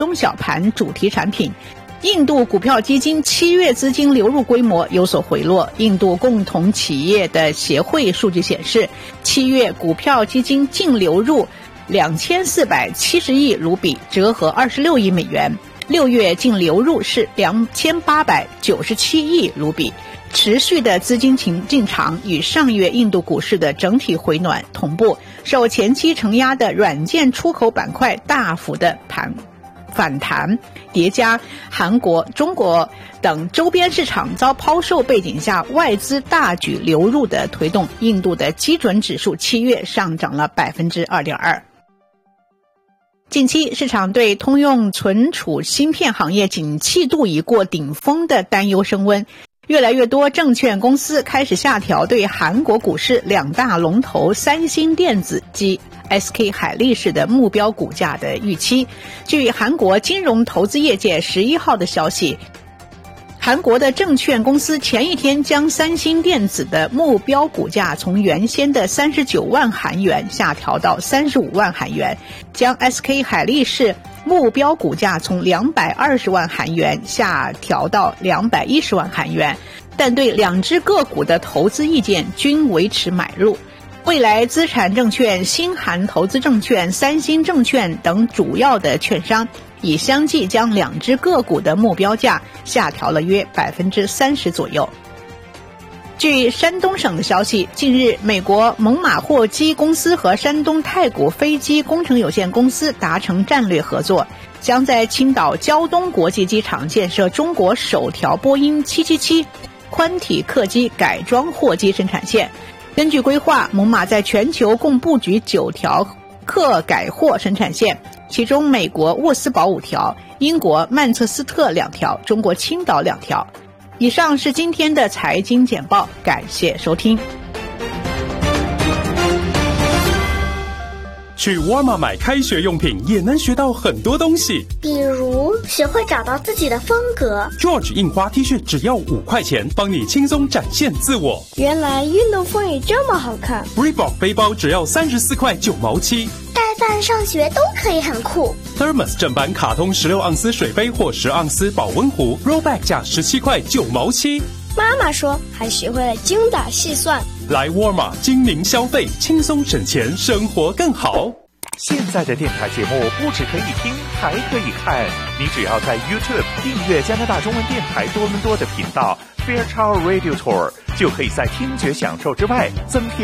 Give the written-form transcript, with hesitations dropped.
中小盘主题产品。印度股票基金7月资金流入规模有所回落。印度共同企业的协会数据显示，7月股票基金净流入2470亿卢比，折合26亿美元。6月净流入是2897亿卢比。持续的资金进场与上月印度股市的整体回暖同步，受前期承压的软件出口板块大幅的反弹，叠加韩国、中国等周边市场遭抛售背景下，外资大举流入的推动，印度的基准指数7月上涨了 2.2%。近期市场对通用存储芯片行业景气度已过顶峰的担忧升温，越来越多证券公司开始下调对韩国股市两大龙头三星电子及 SK 海力士的目标股价的预期。据韩国金融投资业界11号的消息，韩国的证券公司前一天将三星电子的目标股价从原先的39万韩元下调到35万韩元，将 SK 海力士目标股价从220万韩元下调到210万韩元，但对两只个股的投资意见均维持买入。未来资产证券、新韩投资证券、三星证券等主要的券商已相继将两只个股的目标价下调了约 30% 左右。据山东省的消息，近日美国猛犸货机公司和山东太谷飞机工程有限公司达成战略合作，将在青岛胶东国际机场建设中国首条波音777宽体客机改装货机生产线。根据规划，猛犸在全球共布局9条客改货生产线，其中美国沃斯堡5条，英国曼彻斯特2条，中国青岛2条。以上是今天的财经简报，感谢收听。 去沃尔玛买开学用品也能学到很多东西， 比如学会找到自己的风格。 George 印花 T 恤只要5块钱，帮你轻松展现自我。 原来运动风也这么好看。 Reebok 背包只要34块9毛7， 带饭上学都可以很酷。 Thermos 正版卡通16盎司水杯或10盎司保温壶 Rollback 价17块9毛7。 妈妈说还学会了精打细算。 来沃尔玛精明消费，轻松省钱，生活更好。 现在的电台节目不只可以听，还可以看。你只要在 YouTube 订阅加拿大中文电台多伦多的频道 Fairchild Radio Tour， 就可以在听觉享受之外增添